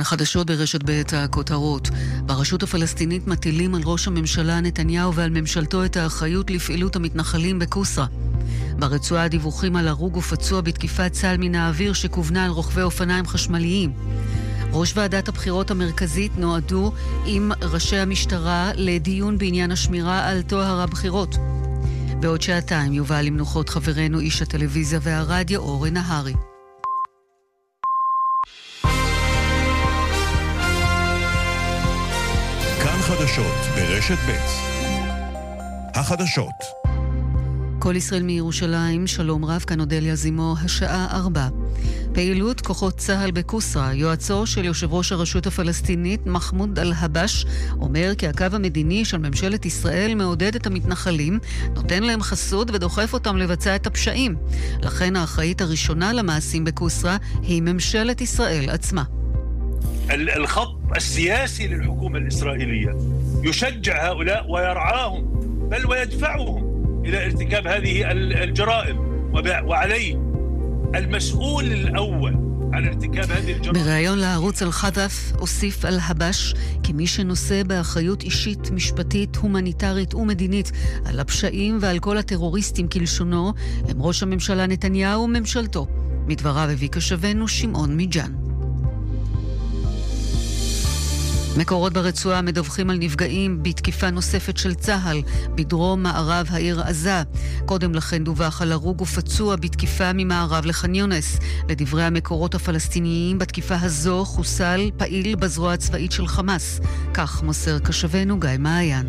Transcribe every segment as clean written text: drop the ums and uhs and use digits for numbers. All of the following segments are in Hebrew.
החדשות ברשת ב' הכותרות. ברשות הפלסטינית מטילים על ראש הממשלה נתניהו ועל ממשלתו את האחריות לפעילות המתנחלים בקוסרה. ברצועה דיווחים על הרוג ופצוע בתקיפת צה"ל מן האוויר שכוונה על רוכבי אופניים חשמליים. ראש ועדת הבחירות המרכזית נועדו עם ראשי המשטרה לדיון בעניין השמירה על טוהר הבחירות. בעוד שעתיים יובא למנוחות חברנו איש הטלוויזיה והרדיו אורן נהרי. כאן חדשות ברשת ב' החדשות. כל ישראל מירושלים, שלום רב, כאן אודליה זימו, השעה 4. פעילות כוחות צה"ל בקוסרה. יועצו של יושב ראש הרשות הפלסטינית מחמוד אל-הבש אומר כי הקו המדיני של ממשלת ישראל מעודד את המתנחלים, נותן להם חסות ודוחף אותם לבצע את הפשעים. לכן האחראית הראשונה למעשים בקוסרה היא ממשלת ישראל עצמה. الخط السياسي للحكومة الإسرائيلية يشجع هؤلاء ويرعاهم بل ويدفعهم إلى ارتكاب هذه الجرائم وعليه المسؤول الأول عن ارتكاب هذه الجرائم. בראיון לערוץ אל-חדף הוסיף אל-הבש כי מי שנושא באחריות אישית, משפטית, הומניטרית ומדינית על הפשעים ועל כל הטרוריסטים כלשונו הם ראש הממשלה נתניהו וממשלתו. מדבריו הביא כשבנו שמעון מיג'אן. מקורות ברצועה מדווחים על נפגעים בתקיפה נוספת של צה"ל בדרום מערב העיר עזה. קודם לכן דווח על הרוג ופצוע בתקיפה ממערב לח'אן יונס. לדברי המקורות הפלסטיניים, בתקיפה הזו חוסל פעיל בזרוע הצבאית של חמאס. כך מוסר כשבנו גיא מעיין.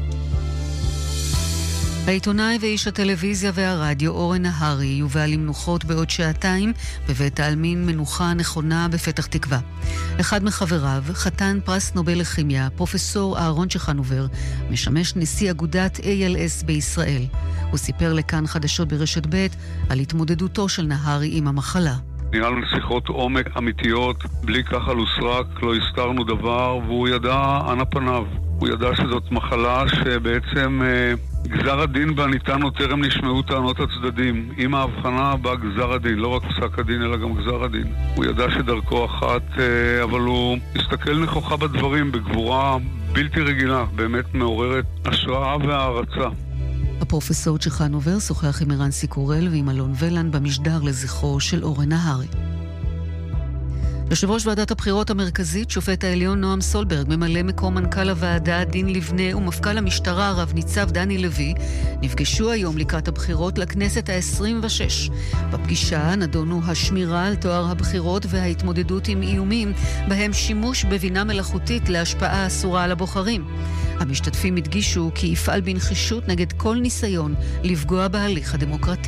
העיתונאי ואיש הטלוויזיה והרדיו אורן נהרי יובא למנוחות בעוד שעתיים בבית העלמין מנוחה נכונה בפתח תקווה. אחד מחבריו, חתן פרס נובל לכימיה, פרופסור אהרון צ'חנובר, משמש נשיא אגודת ALS בישראל. הוא סיפר לכאן חדשות ברשת ב' על התמודדותו של נהרי עם המחלה. ניהלנו שיחות עומק אמיתיות, בלי כחל וסרק, לא הסתרנו דבר, והוא ידע אנה פניו. הוא ידע שזאת מחלה שבעצם גזר הדין בה ניתן עוד טרם נשמעו טענות הצדדים. עם ההבחנה בא גזר הדין, לא רק פסק הדין אלא גם גזר הדין. הוא ידע שדרכו אחת, אבל הוא הסתכל נכוחה בדברים בגבורה בלתי רגילה, באמת מעוררת השראה והערצה. הפרופסור צ'חנובר שוחח עם ערן סיקורל ועם אלון ולן במשדר לזכרו של אורן נהרי. יושב ראש ועדת הבחירות המרכזית, שופט העליון נועם סולברג, ממלא מקום מנכ"ל הוועדה דין לבנה ומפכ"ל המשטרה רב ניצב דני לוי, נפגשו היום לקראת הבחירות לכנסת ה-26. בפגישה נדונו השמירה על טוהר הבחירות וההתמודדות עם איומים, בהם שימוש בבינה מלאכותית להשפעה אסורה על הבוחרים. המשתתפים הדגישו כי יפעל בנחישות נגד כל ניסיון לפגוע בהליך הדמוקרטי.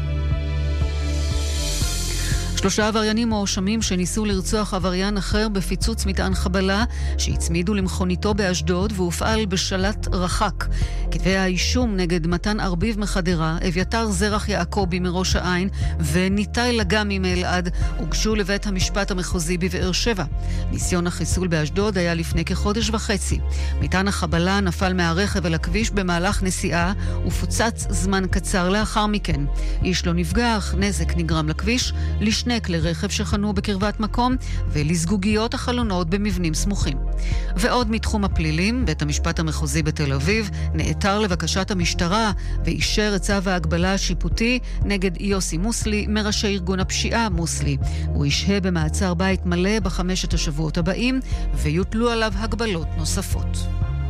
3 עבריינים מואשמים שניסו לרצוח עבריין אחר בפיצוץ מטען חבלה שהצמידו למכוניתו באשדוד והופעל בשלט רחק. כתבי האישום נגד מתן ארביב מחדרה, אביתר זרח יעקבי מראש העין וניתאי לגמי מאלעד הוגשו לבית המשפט המחוזי בבאר שבע. ניסיון החיסול באשדוד היה לפני כחודש וחצי. מטען החבלה נפל מהרכב אל הכביש במהלך נסיעה ופוצץ זמן קצר לאחר מכן. איש לא נפגע, אך נזק נגרם לכביש, לשני כלי רכב שחנו בקרבת מקום ולזגוגיות החלונות במבנים סמוכים. ועוד מתחום הפלילים, בית המשפט המחוזי בתל אביב נעתר לבקשת המשטרה ואישר את צו ההגבלה השיפוטי נגד יוסי מוסלי מראשי ארגון הפשיעה מוסלי. הוא ישהה במעצר בית מלא ב5 השבועות הבאים ויוטלו עליו הגבלות נוספות.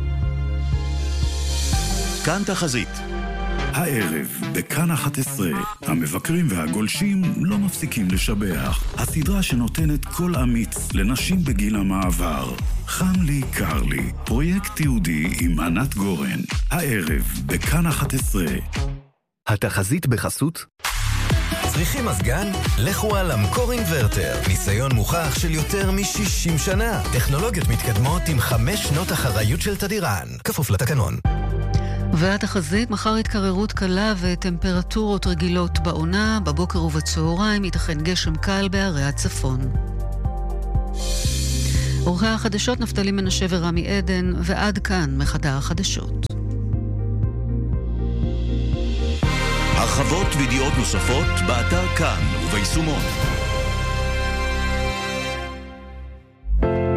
כאן תחזית. הערב, בכאן 11, המבקרים והגולשים לא מפסיקים לשבח. הסדרה שנותנת קול אמיץ לנשים בגיל המעבר. חם לי, קר לי, פרויקט תיעודי עם ענת גורן. הערב, בכאן 11. התחזית בחסות? צריכים מזגן? לכו על אמקור אינברטר. ניסיון מוכח של יותר מ-60 שנה. טכנולוגיות מתקדמות עם 5 שנות אחריות של תדירן. כפוף לתקנון. והתחזית, מחר התקררות קלה וטמפרטורות רגילות בעונה, בבוקר ובצהריים ייתכן גשם קל בערי הצפון. עורכי החדשות נפתלי מנשה ורמי עדן, ועד כאן מחדר החדשות. הרחבות וידיעות נוספות באתר כאן וביישומון.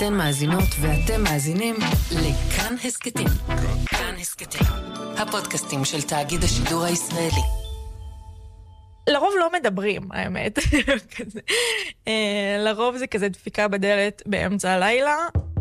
אתן מאזינות ואתם מאזינים לכאן הסקטים. כאן הסקטים, הפודקאסטים של תאגיד השידור הישראלי. לרוב לא מדברים, האמת. לרוב זה כזה דפיקה בדלת באמצע הלילה,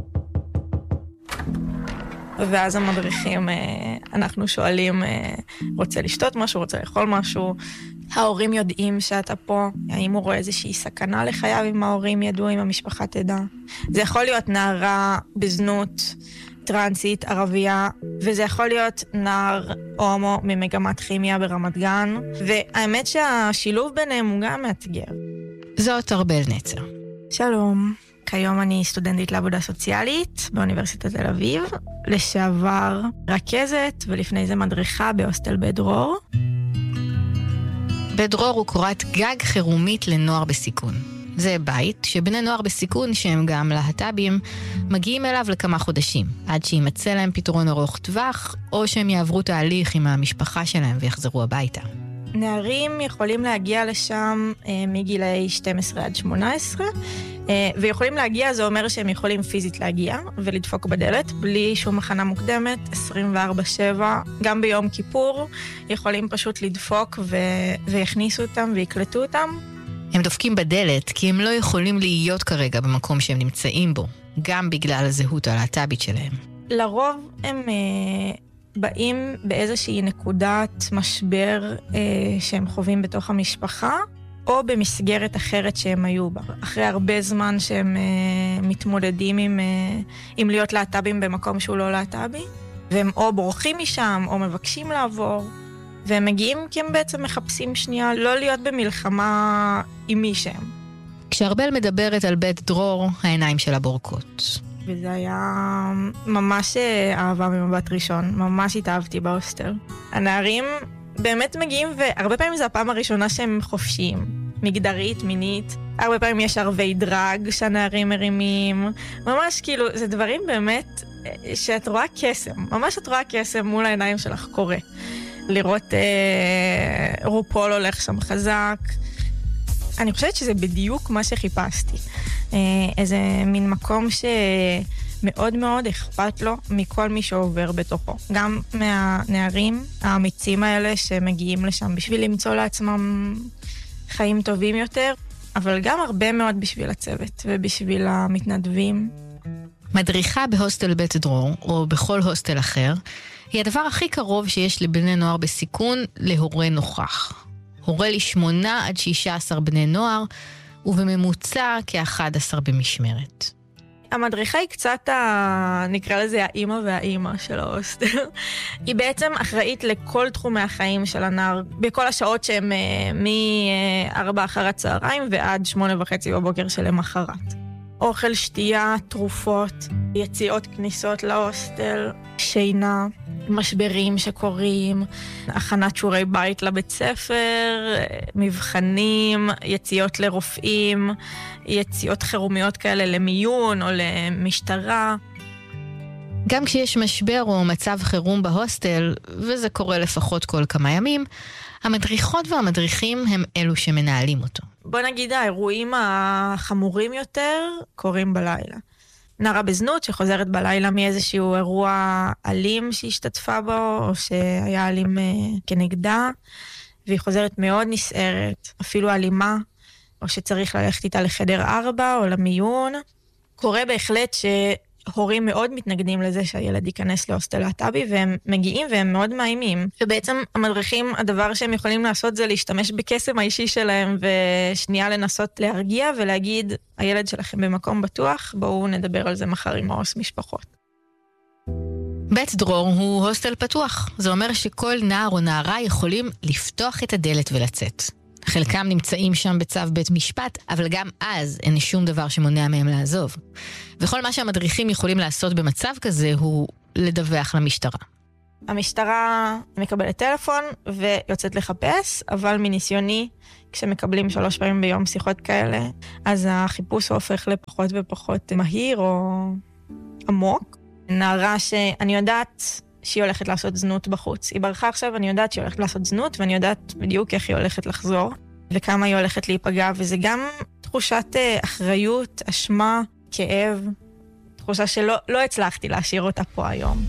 ואז המדריכים, אנחנו שואלים, רוצה לשתות משהו, רוצה לאכול משהו, ההורים יודעים שאתה פה, האם הוא רואה איזושהי סכנה לחייו, אם ההורים ידעו, אם המשפחה תדע. זה יכול להיות נערה בזנות, טרנסית, ערבייה, וזה יכול להיות נער הומו ממגמת כימיה ברמת גן, והאמת שהשילוב ביניהם הוא גם מאתגר. זאת ארבל נצר. שלום, כיום אני סטודנטית לעבודה סוציאלית באוניברסיטת תל אביב, לשעבר רכזת ולפני זה מדריכה בהוסטל בית דרור. בית דרור הוא קורת גג חירומית לנוער בסיכון. זה בית שבני נוער בסיכון, שהם גם להט"בים, מגיעים אליו לכמה חודשים, עד שימצא להם פתרון ארוך טווח, או שהם יעברו תהליך עם המשפחה שלהם ויחזרו הביתה. נערים יכולים להגיע לשם מגילאי 12 עד 18, ויכולים להגיע, זה אומר שהם יכולים פיזית להגיע ולדפוק בדלת, בלי שום הכנה מוקדמת, 24/7, גם ביום כיפור, יכולים פשוט לדפוק ויכניסו אותם ויקלטו אותם. הם דופקים בדלת כי הם לא יכולים להיות כרגע במקום שהם נמצאים בו, גם בגלל הזהות הלהט"בית שלהם. לרוב הם באים באיזושהי נקודת משבר שהם חווים בתוך המשפחה, או במסגרת אחרת שהם היו בה. אחרי הרבה זמן שהם מתמודדים עם להיות להט"בים במקום שהוא לא להט"בי, והם או בורחים משם או מבקשים לעבור, והם מגיעים כי הם בעצם מחפשים שנייה לא להיות במלחמה עם מי שהם. כשארבל מדברת על בית דרור, העיניים שלה בורקות. וזה היה ממש אהבה ממבט ראשון, ממש התאהבתי בהוסטל. הנערים באמת מגיעים, והרבה פעמים זה הפעם הראשונה שהם חופשיים, מגדרית, מינית. הרבה פעמים יש ערבי דרג שהנערים מרימים, ממש כאילו, זה דברים באמת שאת רואה קסם, ממש את רואה קסם מול העיניים שלך קורה. לראות רופול הולך שם חזק. אני חושבת שזה בדיוק מה שחיפשתי. איזה מין מקום שמאוד מאוד אכפת לו מכל מי שעובר בתוכו. גם מהנערים האמיצים האלה שמגיעים לשם בשביל למצוא לעצמם חיים טובים יותר, אבל גם הרבה מאוד בשביל הצוות ובשביל המתנדבים. מדריכה בהוסטל בית דרור, או בכל הוסטל אחר, היא הדבר הכי קרוב שיש לבני נוער בסיכון להורה נוכח. הורה ל8 עד 16 בני נוער, ובממוצע כ11 במשמרת. המדריכה היא קצת, נקרא לזה האמא והאמא של ההוסטל. היא בעצם אחראית לכל תחומי החיים של הנער, בכל השעות שהם מ-4 אחר הצהריים ועד 8:30 בבוקר של למחרת. אוכל, שתייה, תרופות, יציאות כניסות להוסטל, שינה, משברים שקורים, הכנת שיעורי בית לבית ספר, מבחנים, יציאות לרופאים, יציאות חירומיות כאלה למיון או למשטרה. גם כשיש משבר או מצב חירום בהוסטל, וזה קורה לפחות כל כמה ימים, המדריכות והמדריכים הם אלו שמנהלים אותו. בוא נגיד, האירועים החמורים יותר קורים בלילה. נערה בזנות שחוזרת בלילה מאיזשהו אירוע אלים שהשתתפה בו, או שהיה אלים כנגדה, והיא חוזרת מאוד נסערת, אפילו אלימה, או שצריך ללכת איתה לחדר 4 או למיון. קורה בהחלט שהורים מאוד מתנגדים לזה שהילד ייכנס להוסטל להט"בי, והם מגיעים והם מאוד מאיימים. ובעצם המדריכים, הדבר שהם יכולים לעשות זה להשתמש בקסם האישי שלהם, ושנייה לנסות להרגיע ולהגיד, הילד שלכם במקום בטוח, בואו נדבר על זה מחר עם העו"ס משפחות. בית דרור הוא הוסטל פתוח. זה אומר שכל נער או נערה יכולים לפתוח את הדלת ולצאת. חלקם נמצאים שם בצו בית משפט, אבל גם אז אין שום דבר שמונע מהם לעזוב. וכל מה שהמדריכים יכולים לעשות במצב כזה הוא לדווח למשטרה. המשטרה מקבלת טלפון ויוצאת לחפש, אבל מניסיוני, כשמקבלים 3 פעמים ביום שיחות כאלה, אז החיפוש הופך לפחות ופחות מהיר או עמוק. נערה שאני יודעת שהיא הולכת לעשות זנות בחוץ. היא ברחה עכשיו, אני יודעת שהיא הולכת לעשות זנות, ואני יודעת בדיוק איך היא הולכת לחזור, וכמה היא הולכת להיפגע, וזה גם תחושת אחריות, אשמה, כאב, תחושה שלא הצלחתי להשאיר אותה פה היום.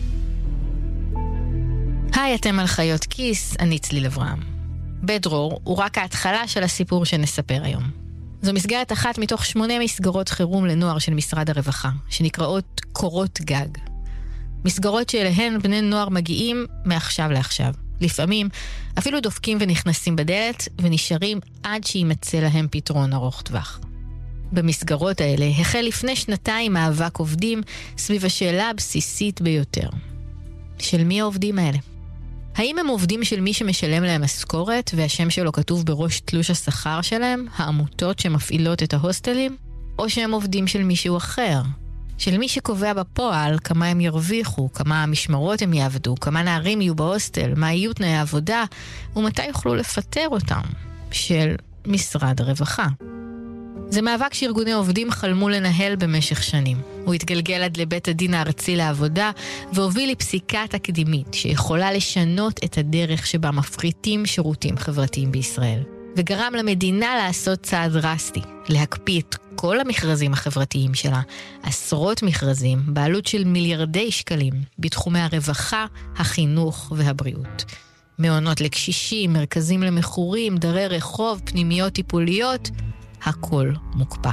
היי, אתם על חיות כיס, אני צליל אברהם. בית דרור הוא רק ההתחלה של הסיפור שנספר היום. זו מסגרת אחת מתוך 8 מסגרות חירום לנוער של משרד הרווחה, שנקראות קורות גג. מסגרות שאליהן בני נוער מגיעים מעכשיו לעכשיו. לפעמים אפילו דופקים ונכנסים בדלת ונשארים עד שימצא להם פתרון ארוך טווח. במסגרות האלה החל לפני 2 מאבק עובדים סביב השאלה הבסיסית ביותר. של מי העובדים האלה? האם הם עובדים של מי שמשלם להם משכורת והשם שלו כתוב בראש תלוש השכר שלהם, העמותות שמפעילות את ההוסטלים? או שהם עובדים של מישהו אחר? של מי שקובע בפועל כמה הם ירוויחו, כמה משמרות הם יעבדו, כמה נערים יהיו בהוסטל, מה יהיו תנאי העבודה, ומתי יוכלו לפטר אותם? של משרד הרווחה. זה מאבק שארגוני עובדים חלמו לנהל במשך שנים. הוא התגלגל עד לבית הדין הארצי לעבודה, והוביל לפסיקה תקדימית שיכולה לשנות את הדרך שבה מפריטים שירותים חברתיים בישראל. וגרם למדינה לעשות צעד דרסטי, להקפיא את כל המכרזים החברתיים שלה, עשרות מכרזים בעלות של מיליארדי שקלים, בתחומי הרווחה, החינוך והבריאות. מעונות לקשישים, מרכזים למכורים, דרי רחוב, פנימיות טיפוליות, הכל מוקפא.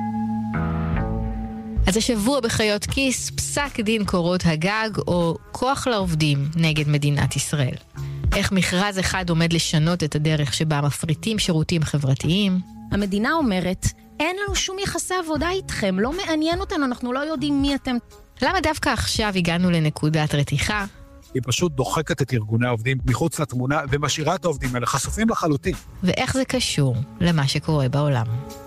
אז השבוע בחיות כיס, פסק דין קורות הגג או כוח לעובדים נגד מדינת ישראל. איך מכרז אחד עומד לשנות את הדרך שבה מפריטים שירותים חברתיים. המדינה אומרת, אין לנו שום יחסי עבודה איתכם, לא מעניין אותנו, אנחנו לא יודעים מי אתם. למה דווקא עכשיו הגענו לנקודת רתיחה? היא פשוט דוחקת את ארגוני העובדים מחוץ לתמונה ומשאירה את העובדים האלה חשופים לחלוטין. ואיך זה קשור למה שקורה בעולם.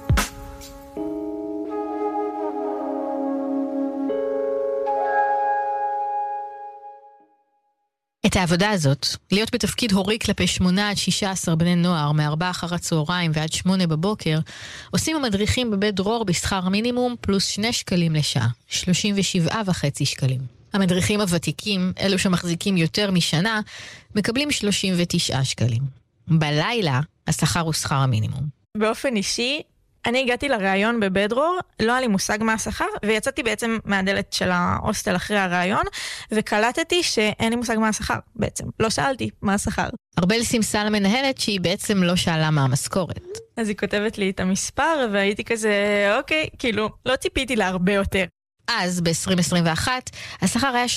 את העבודה הזאת, להיות בתפקיד הורי כלפי 8 עד 16 בני נוער, מ-4 אחר הצהריים ועד 8 בבוקר, עושים המדריכים בבית דרור בשכר מינימום פלוס 2 שקלים לשעה, 37.5 שקלים. המדריכים הוותיקים, אלו שמחזיקים יותר משנה, מקבלים 39 שקלים. בלילה, השכר הוא שכר המינימום. באופן אישי, אני הגעתי לראיון בבית דרור, לא היה לי מושג מה השכר, ויצאתי בעצם מהדלת של ההוסטל אחרי הראיון, וקלטתי שאין לי מושג מה השכר בעצם. לא שאלתי מה השכר. ארבל סימסה למנהלת שהיא בעצם לא שאלה מה המשכורת. אז היא כותבת לי את המספר, והייתי כזה, אוקיי, כאילו, לא ציפיתי לה הרבה יותר. אז ב-2021, השכר היה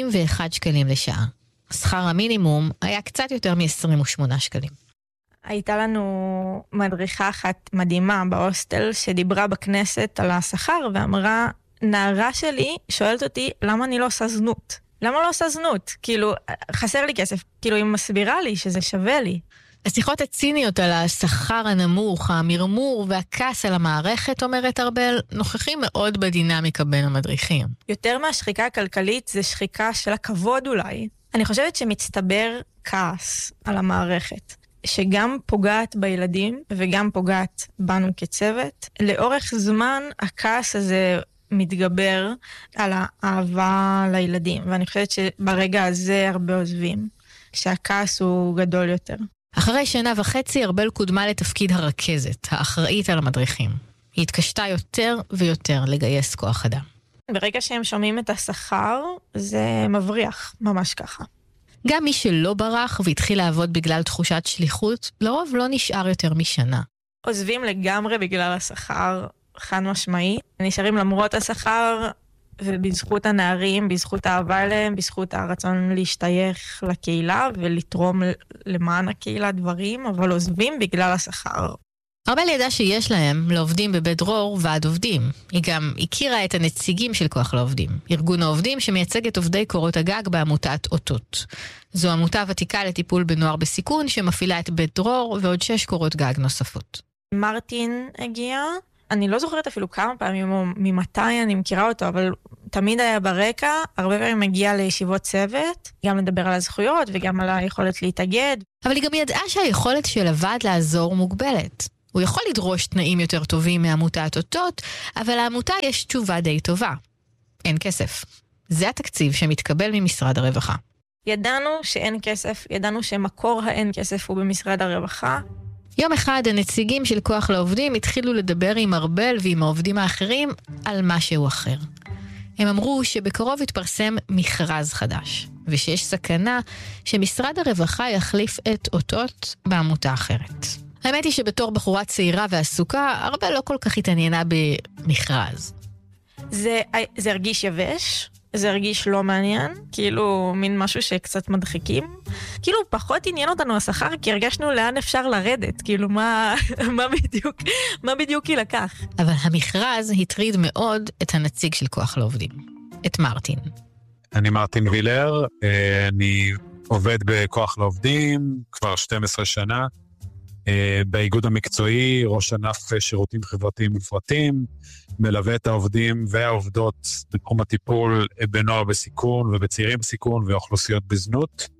31 שקלים לשעה. השכר המינימום היה קצת יותר מ-28 שקלים. הייתה לנו מדריכה אחת מדהימה בהוסטל שדיברה בכנסת על השכר ואמרה, נערה שלי שואלת אותי למה אני לא עושה זנות. למה לא עושה זנות? כאילו, חסר לי כסף. כאילו, היא מסבירה לי שזה שווה לי. השיחות הציניות על השכר הנמוך, המרמור והכעס על המערכת, אומרת ארבל, נוכחים מאוד בדינמיקה בין המדריכים. יותר מהשחיקה הכלכלית זה שחיקה של הכבוד אולי. אני חושבת שמצטבר כעס על המערכת. שגם פוגעת בילדים וגם פוגעת בנו כצוות. לאורך זמן הכעס הזה מתגבר על האהבה לילדים, ואני חושבת שברגע הזה הרבה עוזבים, כשהכעס הוא גדול יותר. אחרי 1.5 שנה, ארבל קודמה לתפקיד הרכזת, האחראית על המדריכים. היא התקשתה יותר ויותר לגייס כוח אדם. ברגע שהם שומעים את השכר, זה מבריח, ממש ככה. גם מי שלא ברח והתחיל לעבוד בגלל תחושת שליחות, לרוב לא נשאר יותר משנה. עוזבים לגמרי בגלל השכר, חד משמעי. נשארים למרות השכר, ובזכות הנערים, בזכות האהבה אליהם, בזכות הרצון להשתייך לקהילה ולתרום למען הקהילה דברים, אבל עוזבים בגלל השכר. ארבל ידעה שיש להם, לעובדים בבית דרור, ועד עובדים. היא גם הכירה את הנציגים של כוח לעובדים, ארגון העובדים שמייצג את עובדי קורות הגג בעמותת אותות. זו עמותה ותיקה לטיפול בנוער בסיכון שמפעילה את בית דרור ועוד 6 קורות גג נוספות. מרטין הגיע, אני לא זוכרת אפילו כמה פעמים או ממתי אני מכירה אותו, אבל תמיד היה ברקע, הרבה פעמים מגיע לישיבות צוות, גם לדבר על הזכויות וגם על היכולת להתאגד. אבל היא גם ידעה שהיכולת של הוועד לעזור מוגבלת. הוא יכול לדרוש תנאים יותר טובים מעמותת אותות, אבל לעמותה יש תשובה די טובה. אין כסף. זה התקציב שמתקבל ממשרד הרווחה. ידענו שאין כסף, ידענו שמקור האין כסף הוא במשרד הרווחה. יום אחד הנציגים של כוח לעובדים התחילו לדבר עם ארבל ועם העובדים האחרים על משהו אחר. הם אמרו שבקרוב יתפרסם מכרז חדש, ושיש סכנה שמשרד הרווחה יחליף את אותות בעמותה אחרת. האמת היא שבתור בחורה צעירה ועסוקה, הרבה לא כל כך התעניינה במכרז. זה הרגיש יבש, זה הרגיש לא מעניין, כאילו מין משהו שקצת מדחיקים. כאילו פחות עניין אותנו השכר, כי הרגשנו לאן אפשר לרדת, כאילו מה בדיוק ילקח. אבל המכרז הטריד מאוד את הנציג של כוח לעובדים, את מרטין. אני מרטין וילר, אני עובד בכוח לעובדים כבר 12 שנה, באיגוד המקצועי, ראש ענף שירותים חברתיים מופרטים, מלווה את העובדים והעובדות בתחום הטיפול בנוער בסיכון ובצעירים בסיכון ואוכלוסיות בזנות.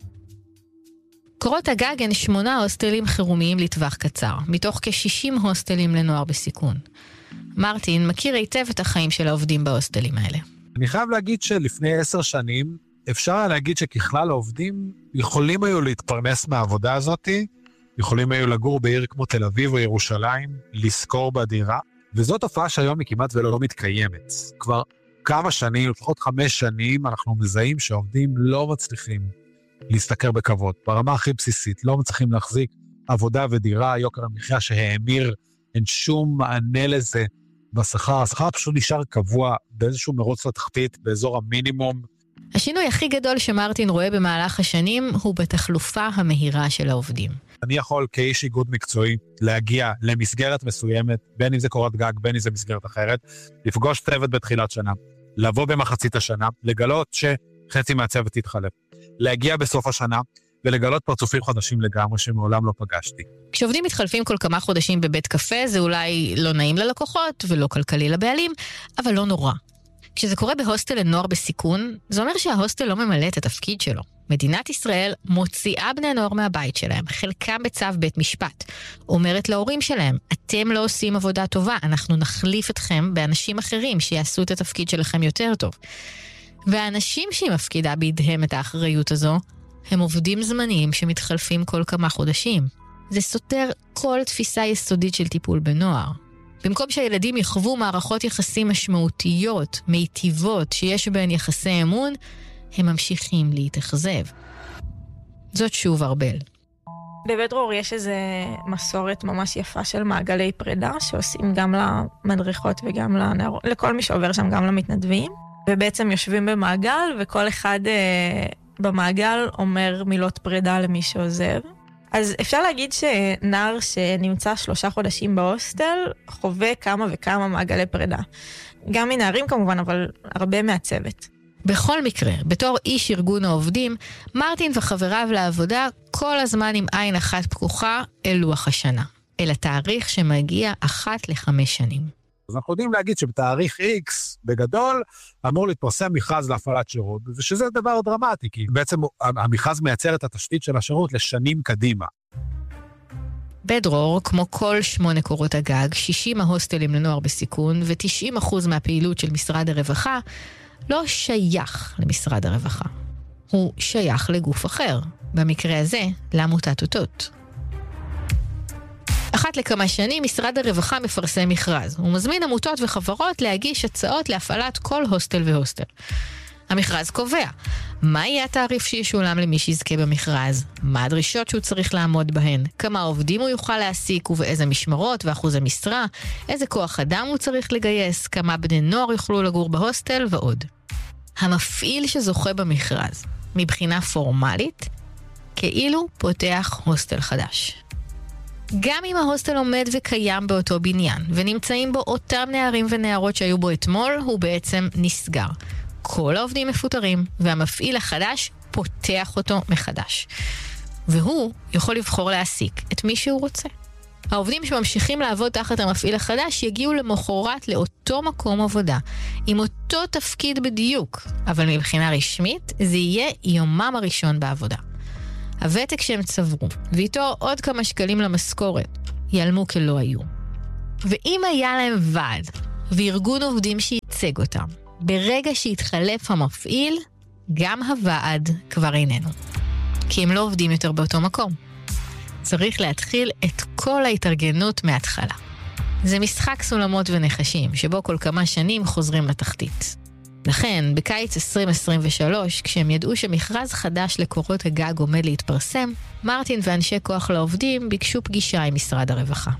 קורות הגג הן 8 הוסטלים חירומיים לטווח קצר, מתוך כ-60 הוסטלים לנוער בסיכון. מרטין מכיר היטב את החיים של העובדים בהוסטלים האלה. אני חייב להגיד שלפני 10 שנים, אפשר להגיד שככלל העובדים יכולים היו להתפרנס מהעבודה הזאת, יכולים היו לגור בעיר כמו תל אביב או ירושלים, לזכור בדירה, וזאת תופעה שהיום היא כמעט ולא מתקיימת. כבר כמה שנים, לפחות 5 שנים, אנחנו מזהים שהעובדים לא מצליחים להסתכר בכבוד. ברמה הכי בסיסית, לא מצליחים להחזיק עבודה ודירה, יוקר המחיה שהאמיר, אין שום מענה לזה בשכר. השכר פשוט נשאר קבוע באיזשהו מרוץ לתחתית, באזור המינימום. השינוי הכי גדול שמרטין רואה במהלך השנים הוא בתחלופה המהירה של העובדים. אני יכול כאיש איגוד מקצועי להגיע למסגרת מסוימת, בין אם זה קורת גג, בין אם זה מסגרת אחרת, לפגוש צוות בתחילת שנה, לבוא במחצית השנה, לגלות שחצי מהצוות יתחלף, להגיע בסוף השנה ולגלות פרצופים חדשים לגמרי שמעולם לא פגשתי. כשעובדים מתחלפים כל כמה חודשים בבית קפה, זה אולי לא נעים ללקוחות ולא כלכלי לבעלים, אבל לא נורא. כשזה קורה בהוסטל לנוער בסיכון, זה אומר שההוסטל לא ממלא את התפקיד שלו. מדינת ישראל מוציאה בני נוער מהבית שלהם, חלקם בצו בית משפט. אומרת להורים שלהם, אתם לא עושים עבודה טובה, אנחנו נחליף אתכם באנשים אחרים שיעשו את התפקיד שלכם יותר טוב. והאנשים שהיא מפקידה בידיהם את האחריות הזו, הם עובדים זמניים שמתחלפים כל כמה חודשים. זה סותר כל תפיסה יסודית של טיפול בנוער. במקום שהילדים יחוו מערכות יחסים משמעותיות, מיטיבות, שיש בהן יחסי אמון, הם ממשיכים להתאכזב. זאת שוב ארבל. בבית דרור יש איזו מסורת ממש יפה של מעגלי פרידה, שעושים גם למדריכות וגם לנערות, לכל מי שעובר שם, גם למתנדבים. ובעצם יושבים במעגל, וכל אחד במעגל אומר מילות פרידה למי שעוזב. אז אפשר להגיד שנער שנמצא 3 חודשים בהוסטל, חווה כמה וכמה מעגלי פרידה. גם מנערים כמובן, אבל הרבה מהצוות. בכל מקרה, בתור איש ארגון העובדים, מרטין וחבריו לעבודה כל הזמן עם עין אחת פקוחה אל לוח השנה. אל התאריך שמגיע 1 ל5 שנים. אז אנחנו יודעים להגיד שבתאריך X, בגדול, אמור להתפרסם מכרז להפעלת שירות, ושזה דבר דרמטי, כי בעצם המכרז מייצר את התשתית של השירות לשנים קדימה. בית דרור, כמו כל 8 קורות הגג, 60 ההוסטלים לנוער בסיכון, ו90% מהפעילות של משרד הרווחה, לא שייך למשרד הרווחה. הוא שייך לגוף אחר, במקרה הזה, לעמותת אותות. 1 לכמה שנים משרד הרווחה מפרסם מכרז. הוא מזמין עמותות וחברות להגיש הצעות להפעלת כל הוסטל והוסטל. המכרז קובע מה יהיה התעריף שישולם למי שיזכה במכרז, מה הדרישות שהוא צריך לעמוד בהן, כמה עובדים הוא יוכל להעסיק ובאיזה משמרות ואחוזי משרה, איזה כוח אדם הוא צריך לגייס, כמה בני נוער יוכלו לגור בהוסטל ועוד. המפעיל שזוכה במכרז, מבחינה פורמלית, כאילו פותח הוסטל חדש. גם אם ההוסטל עומד וקיים באותו בניין, ונמצאים בו אותם נערים ונערות שהיו בו אתמול, הוא בעצם נסגר. כל העובדים מפוטרים, והמפעיל החדש פותח אותו מחדש. והוא יכול לבחור להעסיק את מי שהוא רוצה. העובדים שממשיכים לעבוד תחת המפעיל החדש יגיעו למחרת לאותו מקום עבודה, עם אותו תפקיד בדיוק, אבל מבחינה רשמית זה יהיה יומם הראשון בעבודה. הוותק שהם צברו, ואיתו עוד כמה שקלים למשכורת, ייעלמו כלא היו. ואם היה להם ועד, וארגון עובדים שייצג אותם, ברגע שהתחלף המפעיל, גם הוועד כבר איננו. כי הם לא עובדים יותר באותו מקום. צריך להתחיל את כל ההתארגנות מההתחלה. זה משחק סולמות ונחשים, שבו כל כמה שנים חוזרים לתחתית. לכן, בקיץ 2023, כשהם ידעו שמכרז חדש לקורות הגג עומד להתפרסם, מרטין ואנשי כוח לעובדים ביקשו פגישה עם משרד הרווחה.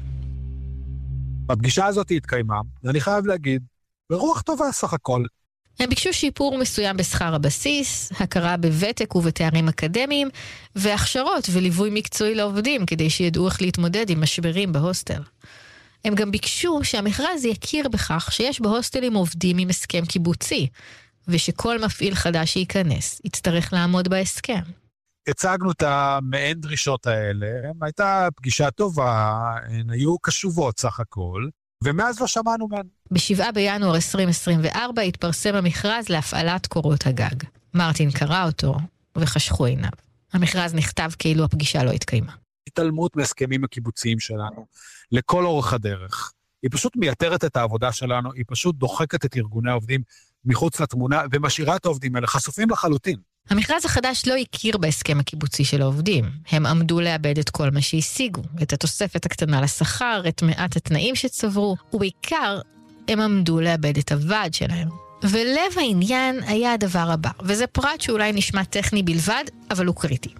הפגישה הזאת התקיימה, ואני חייב להגיד, ברוח טובה סך הכל. הם ביקשו שיפור מסוים בשכר הבסיס, הכרה בוותק ובתארים אקדמיים, והכשרות וליווי מקצועי לעובדים, כדי שידעו איך להתמודד עם משברים בהוסטל. הם גם ביקשו שהמכרז יכיר בכך שיש בהוסטלים עובדים עם הסכם קיבוצי, ושכל מפעיל חדש שייכנס יצטרך לעמוד בהסכם. הצגנו את המעין דרישות האלה, הייתה פגישה טובה, הן היו קשובות סך הכל, ומאז לא שמענו מהן. ב7 בינואר 2024 התפרסם המכרז להפעלת קורות הגג. מרטין קרא אותו וחשכו עיניו. המכרז נכתב כאילו הפגישה לא התקיימה. התעלמות מהסכמים הקיבוציים שלנו, לכל אורך הדרך. היא פשוט מייתרת את העבודה שלנו, היא פשוט דוחקת את ארגוני העובדים מחוץ לתמונה, ומשאירה את העובדים האלה חשופים לחלוטין. המכרז החדש לא הכיר בהסכם הקיבוצי של העובדים. הם עמדו לאבד את כל מה שהשיגו, את התוספת הקטנה לשכר, את מעט התנאים שצברו, ובעיקר הם עמדו לאבד את הוועד שלהם. ולב העניין היה הדבר הבא, וזה פרט שאולי נשמע טכני בלבד, אבל הוא קריטי.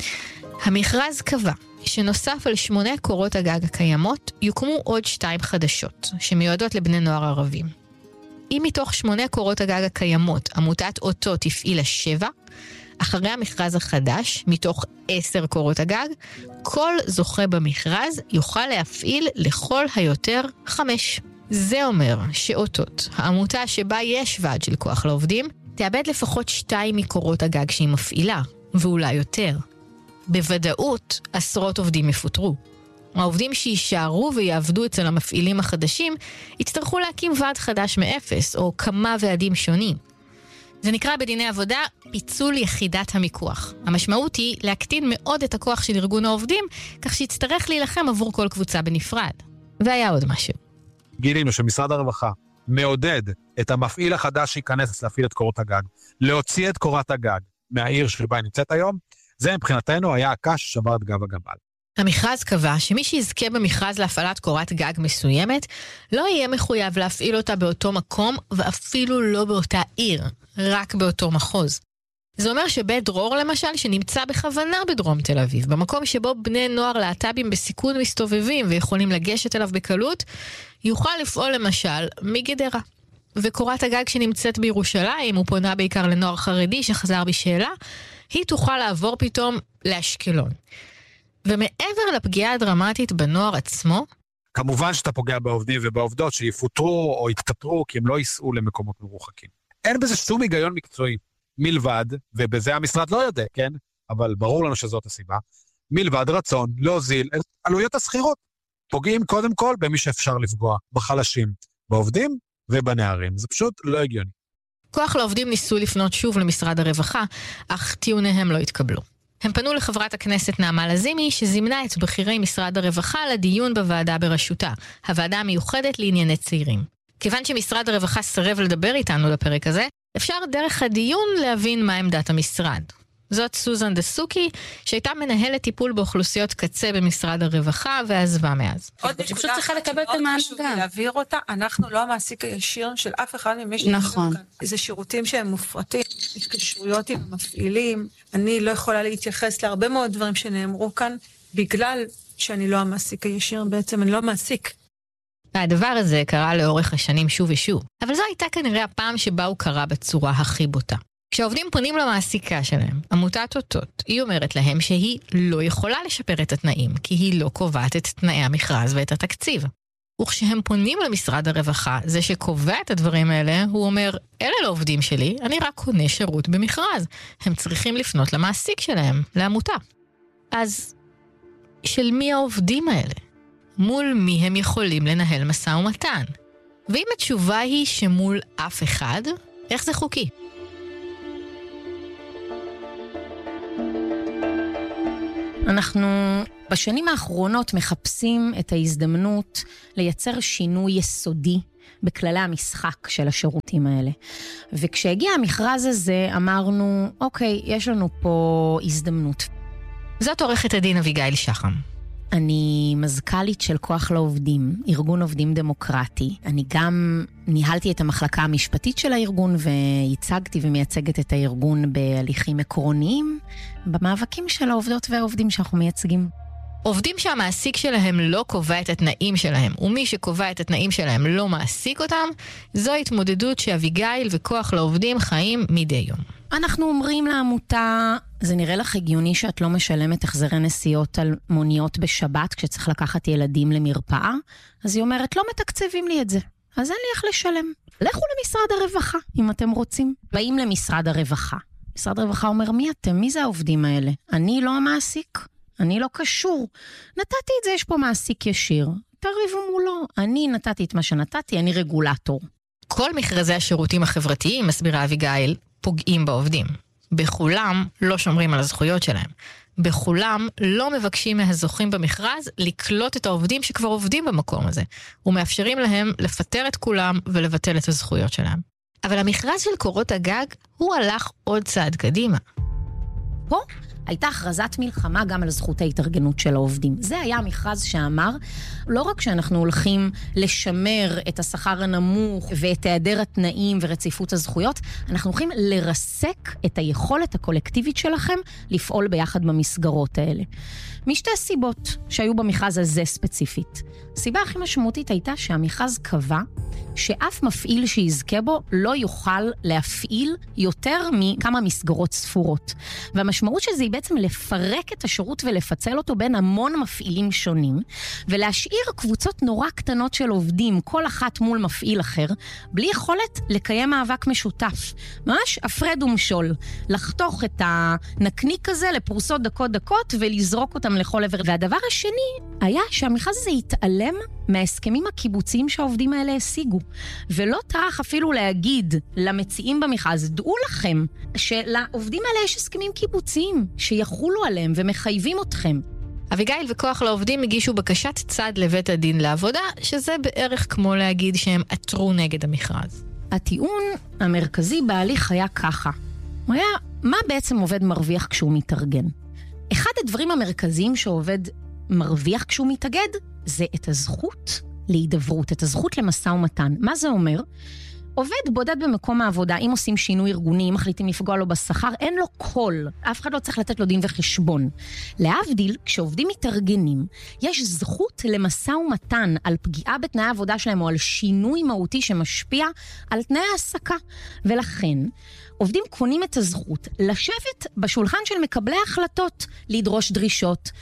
המכרז קבע שנוסף על 8 קורות הגג הקיימות, יוקמו עוד 2 חדשות, שמיועדות לבני נוער ערבים. אם מתוך 8 קורות הגג הקיימות, עמותת אותו תפעיל 7, אחרי המכרז החדש, מתוך 10 קורות הגג, כל זוכה במכרז יוכל להפעיל לכל היותר 5. זה אומר שאותות, העמותה שבה יש ועד של כוח לעובדים, תאבד לפחות 2 מקורות הגג שהיא מפעילה, ואולי יותר. בוודאות, עשרות עובדים יפוטרו. העובדים שישארו ויעבדו אצל המפעילים החדשים, יצטרכו להקים ועד חדש מאפס, או כמה ועדים שונים. זה נקרא בדיני עבודה פיצול יחידת המיקוח. המשמעות היא להקטין מאוד את הכוח של ארגון העובדים, כך שיצטרך להילחם עבור כל קבוצה בנפרד. והיה עוד משהו. גילינו שמשרד הרווחה מעודד את המפעיל החדש שייכנס להפעיל את קורות הגג, להוציא את קורת הגג מהעיר שבה היא נמצאת היום, זה מבחינתנו היה הקש ששבר את גב הגמל. המכרז קבע שמי שיזכה במכרז להפעלת קורת גג מסוימת, לא יהיה מחויב להפעיל אותה באותו מקום, ואפילו לא באותה עיר, רק באותו מחוז. זה אומר שבית דרור למשל, שנמצא בכוונה בדרום תל אביב, במקום שבו בני נוער להט"בים בסיכון מסתובבים ויכולים לגשת אליו בקלות, יוכל לפעול למשל מגדרה. וקורת הגג שנמצאת בירושלים, הוא פונה בעיקר לנוער חרדי שחזר בשאלה, היא תוכל לעבור פתאום לאשקלון. ומעבר לפגיעה הדרמטית בנוער עצמו, כמובן שאתה פוגע בעובדים ובעובדות שיפוטרו או יתפטרו כי הם לא ייסעו למקומות מרוחקים. אין בזה שום היגיון מקצועי, מלבד, ובזה המשרד לא יודע, כן? אבל ברור לנו שזאת הסיבה, מלבד רצון להוזיל את עלויות הסחירות. פוגעים קודם כל במי שאפשר לפגוע, בחלשים, בעובדים ובנערים. זה פשוט לא הגיוני. כוח לעובדים ניסו לפנות שוב למשרד הרווחה, אך טיעוניהם לא התקבלו. הם פנו לחברת הכנסת נעמה לזימי, שזימנה את בכירי משרד הרווחה לדיון בוועדה בראשותה, הוועדה המיוחדת לענייני צעירים. כיוון שמשרד הרווחה סרב לדבר איתנו לפרק הזה, אפשר דרך הדיון להבין מה עמדת המשרד. זאת סוזן דסוקי, שהייתה מנהלת טיפול באוכלוסיות קצה במשרד הרווחה, ועזבה מאז. עוד פשוט צריכה לקבל את המענה. להעביר אותה, אנחנו לא המעסיק הישיר של אף אחד ממי נכון. זה שירותים שהם מופרטים, התקשרויות עם המפעילים. אני לא יכולה להתייחס להרבה מאוד דברים שנאמרו כאן, בגלל שאני לא המעסיק הישיר, בעצם אני לא מעסיק. והדבר הזה קרה לאורך השנים שוב ושוב. אבל זו הייתה כנראה הפעם שבה הוא קרה בצורה הכי בוטה. כשהעובדים פונים למעסיקה שלהם, עמותת אותות, היא אומרת להם שהיא לא יכולה לשפר את התנאים, כי היא לא קובעת את תנאי המכרז ואת התקציב. וכשהם פונים למשרד הרווחה, זה שקובע את הדברים האלה, הוא אומר, אלה לא עובדים שלי, אני רק קונה שירות במכרז. הם צריכים לפנות למעסיק שלהם, לעמותה. אז של מי העובדים האלה? מול מי הם יכולים לנהל משא ומתן? ואם התשובה היא שמול אף אחד, איך זה חוקי? אנחנו בשנים האחרונות מחפשים את ההזדמנות לייצר שינוי יסודי בכללי המשחק של השירותים האלה. וכשהגיע המכרז הזה אמרנו, אוקיי, יש לנו פה הזדמנות. זאת עורכת הדין אביגיל שחם. אני מזכ"לית של כוח לעובדים, ארגון עובדים דמוקרטי. אני גם ניהלתי את המחלקה המשפטית של הארגון וייצגתי ומייצגת את הארגון בהליכים עקרוניים במאבקים של העובדות והעובדים שאנחנו מייצגים. עובדים שהמעסיק שלהם לא קובע את התנאים שלהם, ומי שקובע את התנאים שלהם לא מעסיק אותם, זו התמודדות שאביגיל וכוח לעובדים חיים מדי יום. אנחנו אומרים לעמותה, זה נראה לך הגיוני שאת לא משלמת החזרי נסיעות על מוניות בשבת כשצריך לקחת ילדים למרפאה? אז היא אומרת, לא מתקצבים לי את זה. אז אין לי איך לשלם. לכו למשרד הרווחה, אם אתם רוצים. באים למשרד הרווחה. משרד הרווחה אומר, מי אתם? מי זה העובדים האלה? אני לא המעסיק. אני לא קשור. נתתי את זה, יש פה מעסיק ישיר. תריבו מולו. אני נתתי את מה שנתתי, אני רגולטור. כל מכרזי השירותים החברתיים, מסבירה אביגיל, פוגעים בעובדים. בכולם לא שומרים על הזכויות שלהם. בכולם לא מבקשים מהזוכים במכרז לקלוט את העובדים שכבר עובדים במקום הזה, ומאפשרים להם לפטר את כולם ולבטל את הזכויות שלהם. אבל המכרז של קורות הגג, הוא הלך עוד צעד קדימה. פה הייתה הכרזת מלחמה גם על זכות ההתארגנות של העובדים. זה היה המכרז שאמר, לא רק שאנחנו הולכים לשמר את השכר הנמוך ואת היעדר התנאים ורציפות הזכויות, אנחנו הולכים לרסק את היכולת הקולקטיבית שלכם לפעול ביחד במסגרות האלה. משתי סיבות שהיו במכרז הזה ספציפית. הסיבה הכי משמעותית הייתה שהמכרז קבע שאף מפעיל שיזכה בו לא יוכל להפעיל יותר מכמה מסגרות ספורות. והמשמעות של זה היא בעצם לפרק את השירות ולפצל אותו בין המון מפעילים שונים, ולהשאיר קבוצות נורא קטנות של עובדים, כל אחת מול מפעיל אחר, בלי יכולת לקיים מאבק משותף. ממש הפרד ומשול. לחתוך את הנקניק הזה לפרוסות דקות ולזרוק אותם לכל עבר. והדבר השני היה שהמכרז הזה יתעלם מההסכמים הקיבוציים שהעובדים האלה השיגו. ולא טרח אפילו להגיד למציעים במכרז, דעו לכם שלעובדים האלה יש הסכמים קיבוציים שיחולו עליהם ומחייבים אתכם. אביגיל וכוח לעובדים הגישו בקשת צד לבית הדין לעבודה, שזה בערך כמו להגיד שהם עתרו נגד המכרז. הטיעון המרכזי בהליך היה ככה. הוא היה, מה בעצם עובד מרוויח כשהוא מתארגן? אחד הדברים המרכזיים שעובד מרוויח כשהוא מתאגד, זה את הזכות להידברות, את הזכות למשא ומתן. מה זה אומר? עובד בודד במקום העבודה, אם עושים שינוי ארגוני, אם מחליטים לפגוע לו בשכר, אין לו קול. אף אחד לא צריך לתת לו דין וחשבון. להבדיל, כשעובדים מתארגנים, יש זכות למשא ומתן על פגיעה בתנאי העבודה שלהם, או על שינוי מהותי שמשפיע על תנאי העסקה. ולכן, עובדים קונים את הזכות לשבת בשולחן של מקבלי ההחלטות, לדרוש דרישות,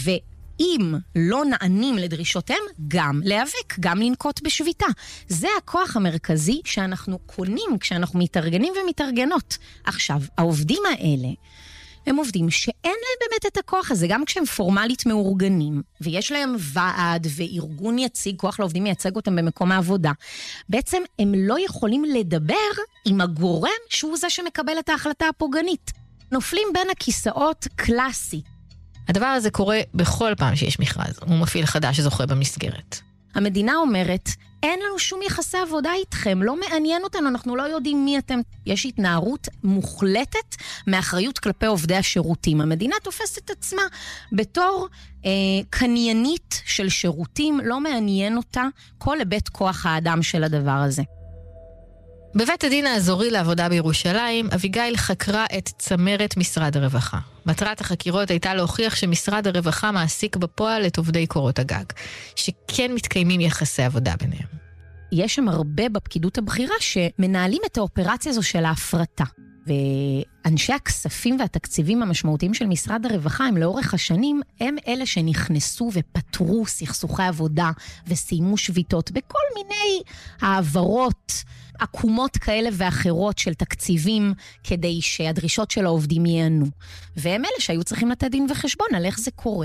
אם לא נענים לדרישותיהם, גם להיאבק, גם לנקוט בשביתה. זה הכוח המרכזי שאנחנו קונים כשאנחנו מתארגנים ומתארגנות. עכשיו, העובדים האלה, הם עובדים שאין להם באמת את הכוח הזה, גם כשהם פורמלית מאורגנים, ויש להם ועד וארגון יציג, כוח לעובדים מייצג אותם במקום העבודה. בעצם הם לא יכולים לדבר עם הגורם שהוא זה שמקבל את ההחלטה הפוגענית. נופלים בין הכיסאות קלאסי. הדבר הזה קורה בכל פעם שיש מכרז, הוא מפעיל חדש שזוכה במסגרת. המדינה אומרת, אין לנו שום יחסי עבודה איתכם, לא מעניין אותנו, אנחנו לא יודעים מי אתם. יש התנערות מוחלטת מאחריות כלפי עובדי השירותים. המדינה תופסת את עצמה בתור קניינית של שירותים, לא מעניין אותה כל היבט כוח האדם של הדבר הזה. בבית הדין האזורי לעבודה בירושלים, אביגיל חקרה את צמרת משרד הרווחה. מטרת החקירות הייתה להוכיח שמשרד הרווחה מעסיק בפועל את עובדי קורות הגג, שכן מתקיימים יחסי עבודה ביניהם. יש שם הרבה בפקידות הבכירה שמנהלים את האופרציה הזו של ההפרטה. ואנשי הכספים והתקציבים המשמעותיים של משרד הרווחה, הם לאורך השנים, הם אלה שנכנסו ופתרו סכסוכי עבודה וסיימו שביתות בכל מיני העברות, עקומות כאלה ואחרות של תקציבים, כדי שהדרישות של העובדים ייענו. והם אלה שהיו צריכים לתת דין וחשבון על איך זה קורה.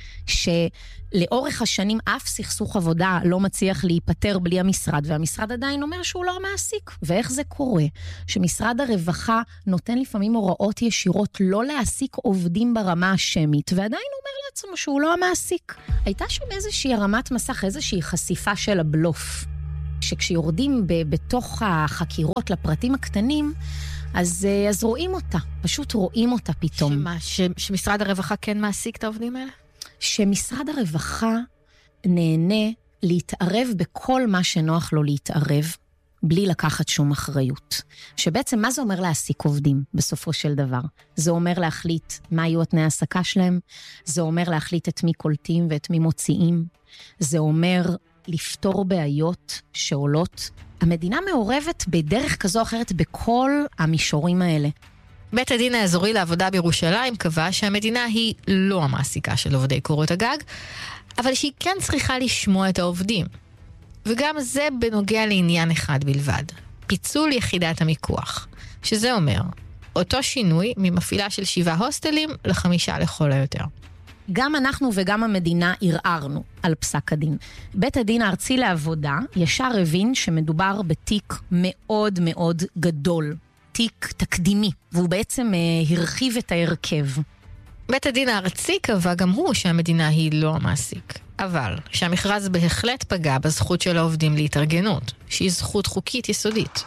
שלאורך השנים אף סכסוך עבודה לא מצליח להיפטר בלי המשרד, והמשרד עדיין אומר שהוא לא מעסיק. ואיך זה קורה? שמשרד הרווחה נותן לפעמים הוראות ישירות לא להעסיק עובדים ברמה השמית, ועדיין אומר לעצמו שהוא לא המעסיק. הייתה שם איזושהי הרמת מסך, איזושהי חשיפה של הבלוף. שכשיורדים בתוך החקירות לפרטים הקטנים, אז רואים אותה, פשוט רואים אותה פתאום. שמשרד הרווחה כן מעסיק את העובדים האלה? שמשרד הרווחה נהנה להתערב בכל מה שנוח לו להתערב, בלי לקחת שום אחריות. שבעצם מה זה אומר להעסיק עובדים בסופו של דבר? זה אומר להחליט מה יהיו התנאי העסקה שלהם, זה אומר להחליט את מי קולטים ואת מי מוציאים, זה אומר לפתור בעיות שעולות. המדינה מעורבת בדרך כזו או אחרת בכל המישורים האלה. בית הדין האזורי לעבודה בירושלים קבע שהמדינה היא לא המעסיקה של עובדי קורות הגג, אבל שהיא כן צריכה לשמוע את העובדים. וגם זה בנוגע לעניין אחד בלבד, פיצול יחידת המיקוח, שזה אומר אותו שינוי ממפעילה של 7 הוסטלים ל5 לכל היותר. גם אנחנו וגם המדינה ערערנו על פסק הדין. בית הדין הארצי לעבודה ישר הבין שמדובר בתיק מאוד מאוד גדול, תיק תקדימי, והוא בעצם הרחיב את ההרכב. בית הדין הארצי קבע גם הוא שהמדינה היא לא המעסיק, אבל שהמכרז בהחלט פגע בזכות של העובדים להתארגנות, שהיא זכות חוקית יסודית.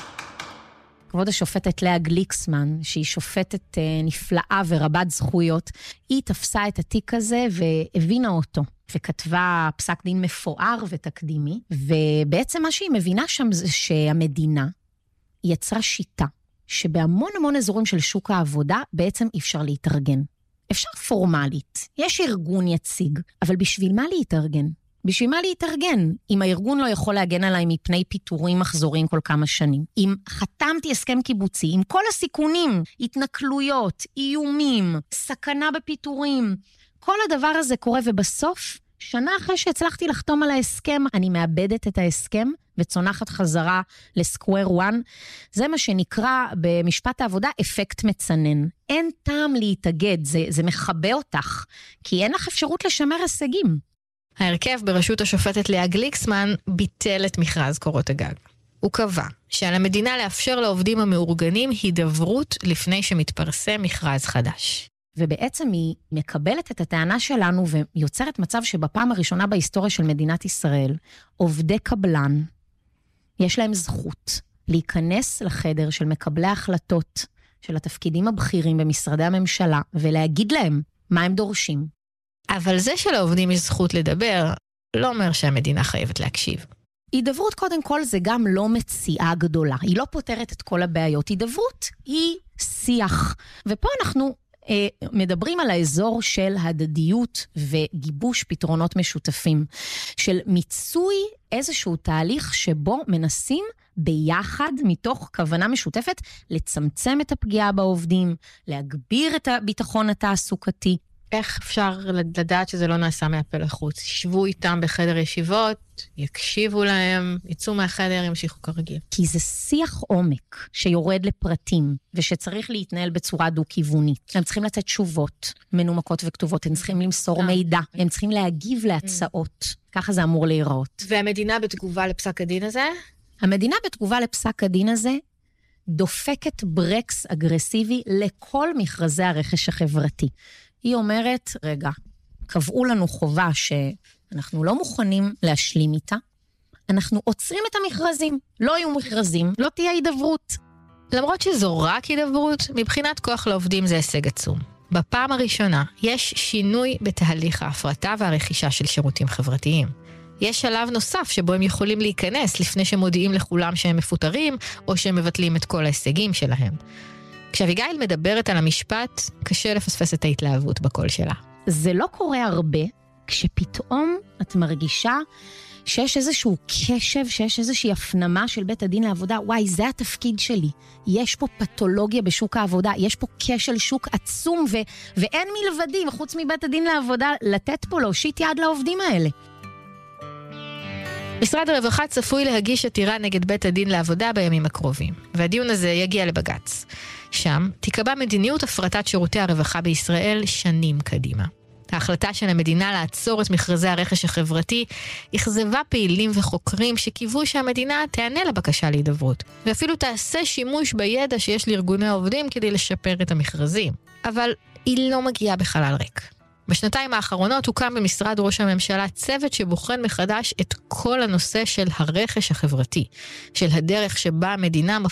כבוד השופטת לאה גליקסמן, שהיא שופטת נפלאה ורבת זכויות, היא תפסה את התיק הזה והבינה אותו, וכתבה פסק דין מפואר ותקדימי, ובעצם מה שהיא מבינה שם זה שהמדינה יצרה שיטה, שבהמון המון אזורים של שוק העבודה בעצם אי אפשר להתארגן. אפשר פורמלית, יש ארגון יציג, אבל בשביל מה להתארגן? בשביל מה להתארגן? אם הארגון לא יכול להגן עליי מפני פיטורים מחזורים כל כמה שנים, אם חתמתי הסכם קיבוצי, עם כל הסיכונים, התנכלויות, איומים, סכנה בפיטורים, כל הדבר הזה קורה ובסוף, שנה אחרי שהצלחתי לחתום על ההסכם, אני מאבדת את ההסכם וצונחת חזרה לסקוואר 1. זה מה שנקרא במשפט העבודה אפקט מצנן. אין טעם להתאגד, זה מחבא אותך, כי אין לך אפשרות לשמר הישגים. ההרכב בראשות השופטת לאה גליקסמן ביטל את מכרז קורות הגג. הוא קבע שעל המדינה לאפשר לעובדים המאורגנים הידברות לפני שמתפרסם מכרז חדש. ובעצם היא מקבלת את הטענה שלנו ויוצרת מצב שבפעם הראשונה בהיסטוריה של מדינת ישראל, עובדי קבלן, יש להם זכות להיכנס לחדר של מקבלי ההחלטות של התפקידים הבכירים במשרדי הממשלה, ולהגיד להם מה הם דורשים. אבל זה שלעובדים יש זכות לדבר, לא אומר שהמדינה חייבת להקשיב. הידברות קודם כל זה גם לא מציאה גדולה, היא לא פותרת את כל הבעיות. הידברות היא שיח, ופה אנחנו מדברים על האזור של הדדיות וגיבוש פתרונות משותפים, של מיצוי איזשהו תהליך שבו מנסים ביחד, מתוך כוונה משותפת, לצמצם את הפגיעה בעובדים, להגביר את הביטחון התעסוקתי. איך אפשר לדעת שזה לא נעשה מהפה לחוץ? ישבו איתם בחדר ישיבות, יקשיבו להם, יצאו מהחדר, ימשיכו כרגיל. כי זה שיח עומק שיורד לפרטים, ושצריך להתנהל בצורה דו-כיוונית. הם צריכים לתת תשובות מנומקות וכתובות, הם צריכים למסור מידע, הם צריכים להגיב להצעות. ככה זה אמור להיראות. והמדינה בתגובה לפסק הדין הזה? המדינה בתגובה לפסק הדין הזה דופקת ברקס אגרסיבי לכל מכרזי הרכש החברתי. היא אומרת, רגע, קבעו לנו חובה שאנחנו לא מוכנים להשלים איתה, אנחנו עוצרים את המכרזים, לא יהיו מכרזים, לא תהיה הידברות. למרות שזו רק הידברות, מבחינת כוח לעובדים זה הישג עצום. בפעם הראשונה יש שינוי בתהליך ההפרטה והרכישה של שירותים חברתיים. יש שלב נוסף שבו הם יכולים להיכנס לפני שמודיעים לכולם שהם מפוטרים, או שהם מבטלים את כל ההישגים שלהם. כשאביגיל מדברת על המשפט, קשה לפספס את ההתלהבות בקול שלה. זה לא קורה הרבה, כשפתאום את מרגישה שיש איזשהו קשב, שיש איזושהי הפנמה של בית הדין לעבודה, וואי, זה התפקיד שלי. יש פה פתולוגיה בשוק העבודה, יש פה כשל שוק עצום, ואין מלבדים, חוץ מבית הדין לעבודה, לתת פה להושיט יד לעובדים האלה. משרד הרווחה צפוי להגיש עתירה נגד בית הדין לעבודה בימים הקרובים, והדיון הזה יגיע לבג"ץ. שם תיקבע מדיניות הפרטת שירותי הרווחה בישראל שנים קדימה. ההחלטה של המדינה לעצור את מכרזי הרכש החברתי אכזבה פעילים וחוקרים שקיוו שהמדינה תענה לבקשה להידברות, ואפילו תעשה שימוש בידע שיש לארגוני העובדים כדי לשפר את המכרזים. אבל היא לא מגיעה בחלל ריק. בשנתיים האחרונות הוקם במשרד ראש הממשלה צוות שבוחן מחדש את כל הנושא של הרכש החברתי, של הדרך שבה המדינה